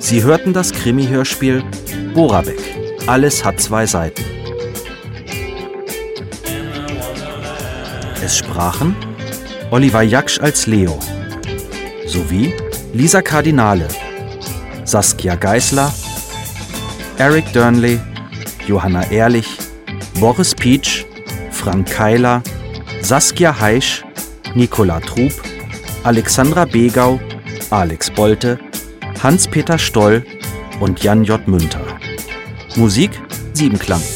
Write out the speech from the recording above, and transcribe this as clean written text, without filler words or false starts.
Sie hörten das Krimi-Hörspiel Borabek. Alles hat zwei Seiten. Es sprachen Oliver Jaksch als Leo sowie Lisa Kardinale, Saskia Geisler, Eric Durnley, Johanna Ehrlich, Boris Pietsch, Frank Keiler, Saskia Heisch, Nicola Trub, Alexandra Begau, Alex Bolte, Hans-Peter Stoll und Jan J. Münter. Musik Siebenklang.